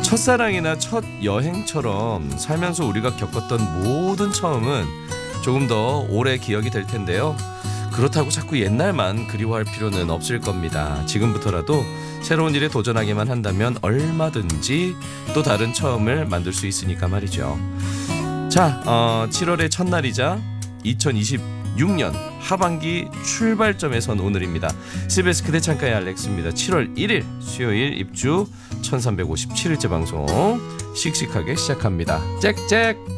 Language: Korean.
첫사랑이나 첫 여행처럼 살면서 우리가 겪었던 모든 처음은 조금 더 오래 기억이 될 텐데요. 그렇다고 자꾸 옛날만 그리워할 필요는 없을 겁니다. 지금부터라도 새로운 일에 도전하기만 한다면 얼마든지 또 다른 처음을 만들 수 있으니까 말이죠. 자, 7월의 첫날이자 2026년 하반기 출발점에 선 오늘입니다. CBS 그대 창가의 알렉스입니다. 7월 1일 수요일 입주 1357일째 방송 씩씩하게 시작합니다. 짹짹.